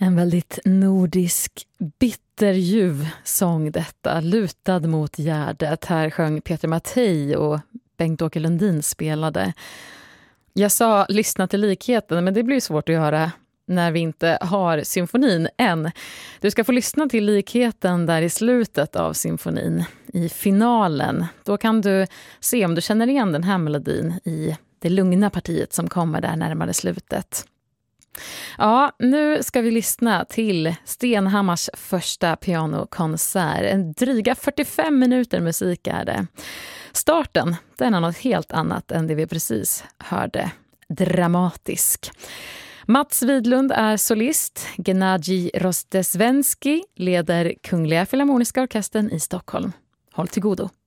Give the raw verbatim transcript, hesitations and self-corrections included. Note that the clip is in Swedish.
En väldigt nordisk, bitterljuv sång detta, lutad mot Gärdet. Här sjöng Peter Mattei och Bengt-Åke Lundin spelade. Jag sa lyssna till likheten, men det blir svårt att göra när vi inte har symfonin än. Du ska få lyssna till likheten där i slutet av symfonin, i finalen. Då kan du se om du känner igen den här melodin i det lugna partiet som kommer där närmare slutet. Ja, nu ska vi lyssna till Stenhammars första pianokonsert. En dryga fyrtiofem minuter musik är det. Starten, den är något helt annat än det vi precis hörde. Dramatisk. Mats Widlund är solist. Gennadij Rostesvenski leder Kungliga Filharmoniska orkestern i Stockholm. Håll till godo.